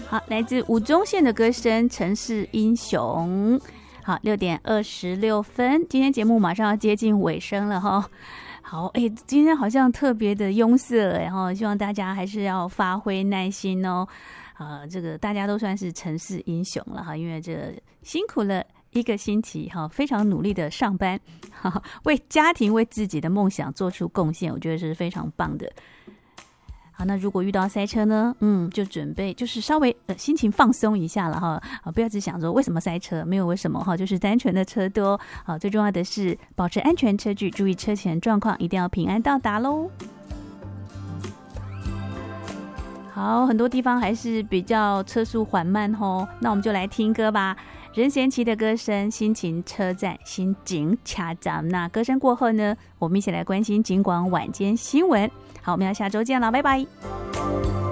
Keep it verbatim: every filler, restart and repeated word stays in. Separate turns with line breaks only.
好，来自吴宗宪的歌声《城市英雄》。好，六点二十六分，今天节目马上要接近尾声了哈。好，哎，今天好像特别的拥塞哎哈，希望大家还是要发挥耐心哦。呃，这个大家都算是城市英雄了哈，因为这辛苦了一个星期哈，非常努力的上班，哈，为家庭为自己的梦想做出贡献，我觉得是非常棒的。好，那如果遇到塞车呢，嗯，就准备就是稍微呃心情放松一下了哈，啊，不要只想说为什么塞车，没有为什么哈，就是单纯的车多。好，最重要的是保持安全车距，注意车前状况，一定要平安到达喽。好，很多地方还是比较车速缓慢吼，那我们就来听歌吧。任贤齐的歌声，心情车站，心情掐站。那歌声过后呢，我们一起来关心警广晚间新闻。好，我们要下周见了，拜拜。